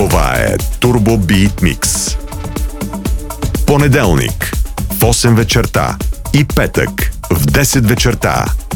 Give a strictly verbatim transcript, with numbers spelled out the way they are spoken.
Това е Turbo Beat Mix. Понеделник в осем вечерта и петък в десет вечерта